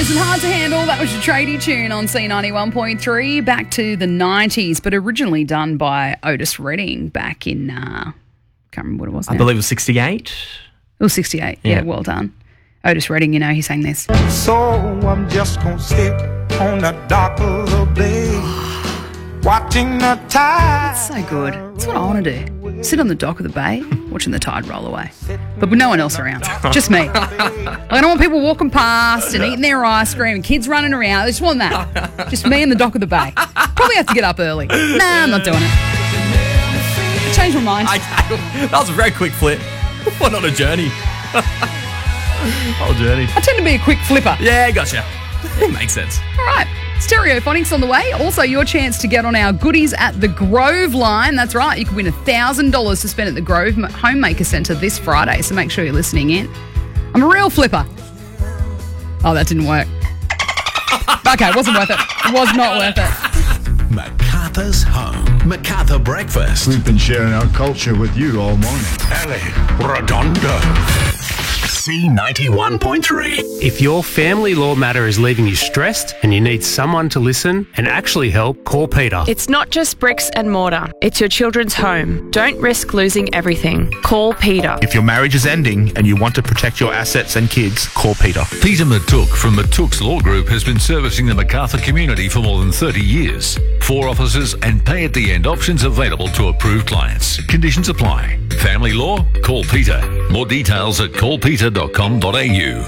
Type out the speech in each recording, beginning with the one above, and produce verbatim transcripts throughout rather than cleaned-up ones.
Was it hard to handle? That was your tradie tune on C ninety-one point three. Back to the nineties, but originally done by Otis Redding back in, uh, can't remember what it was now. I believe it was sixty-eight. It was sixty-eight. Yeah. yeah, well done. Otis Redding, you know, he sang this. So I'm just gonna sit on the dock of the bay, watching the tide. That's so good. That's what I want to do. Sit on the dock of the bay, watching the tide roll away. But with no one else around. Just me. I don't want people walking past and eating their ice cream and kids running around. I just want that. Just me in the dock of the bay. Probably have to get up early. Nah, I'm not doing it. I changed my mind. I, I, that was a very quick flip. What on a journey. What a journey. I tend to be a quick flipper. Yeah, gotcha. It makes sense. All right. Stereophonics on the way. Also, your chance to get on our goodies at the Grove line. That's right. You can win one thousand dollars to spend at the Grove Homemaker Centre this Friday, so make sure you're listening in. I'm a real flipper. Oh, that didn't work. Okay, it wasn't worth it. It was not worth it. MacArthur's Home. MacArthur Breakfast. We've been sharing our culture with you all morning. Ellie Redondo. C ninety-one point three. If your family law matter is leaving you stressed and you need someone to listen and actually help, call Peter. It's not just bricks and mortar. It's your children's home. Don't risk losing everything. Call Peter. If your marriage is ending and you want to protect your assets and kids, call Peter. Peter Matuk from Matuk's Law Group has been servicing the MacArthur community for more than thirty years. Four offices and pay-at-the-end options available to approved clients. Conditions apply. Family law? Call Peter. More details at call peter dot com dot a u.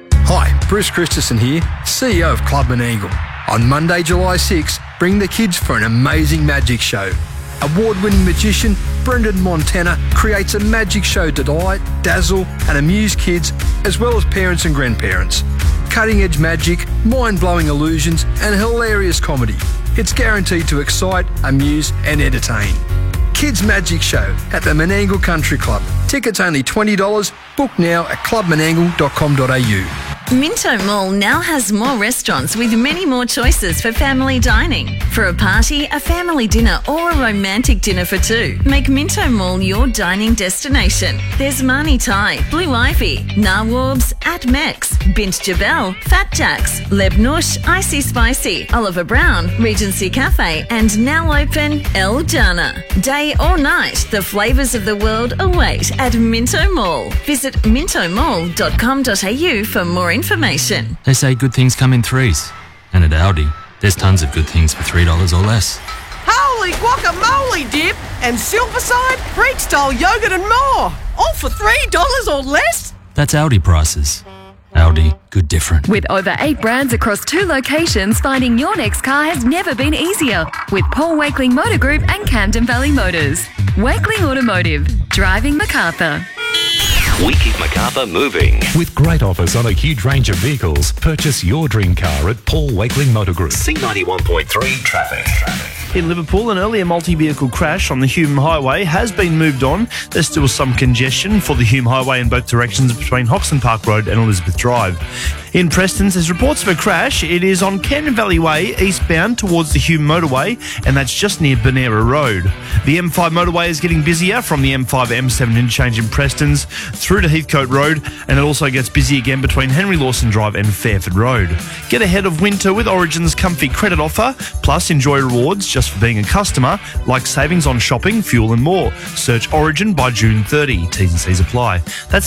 Hi, Bruce Christensen here, C E O of Club Menangle. On Monday, July sixth, bring the kids for an amazing magic show. Award-winning magician Brendan Montana creates a magic show to delight, dazzle and amuse kids as well as parents and grandparents. Cutting-edge magic, mind-blowing illusions and hilarious comedy. It's guaranteed to excite, amuse and entertain. Kids Magic Show at the Menangle Country Club. Tickets only twenty dollars. Book now at club menangle dot com dot a u. Minto Mall now has more restaurants with many more choices for family dining. For a party, a family dinner or a romantic dinner for two, make Minto Mall your dining destination. There's Mani Thai, Blue Ivy, Nawabs, At Mex, Bint Jabel, Fat Jacks, Leb Nush, Icy Spicy, Oliver Brown, Regency Cafe and now open El Jana. Day or night, the flavours of the world await at Minto Mall. Visit minto mall dot com dot a u for more information. They say good things come in threes. And at Aldi, there's tons of good things for three dollars or less. Holy guacamole dip and Silverside, Greek-style yogurt and more. All for three dollars or less? That's Aldi prices. Aldi, good different. With over eight brands across two locations, finding your next car has never been easier. With Paul Wakeling Motor Group and Camden Valley Motors. Wakeling Automotive, driving MacArthur. We keep MacArthur moving. With great offers on a huge range of vehicles, purchase your dream car at Paul Wakeling Motor Group. C ninety-one point three traffic. traffic. In Liverpool, an earlier multi-vehicle crash on the Hume Highway has been moved on. There's still some congestion for the Hume Highway in both directions between Hoxton Park Road and Elizabeth Drive. In Preston, there's reports of a crash. It is on Camden Valley Way, eastbound towards the Hume Motorway, and that's just near Bonera Road. The M five motorway is getting busier from the M five M seven interchange in Preston's through to Heathcote Road, and it also gets busy again between Henry Lawson Drive and Fairford Road. Get ahead of winter with Origin's comfy credit offer, plus enjoy rewards just for being a customer, like savings on shopping, fuel and more. Search Origin by June thirtieth. T's and C's apply. That's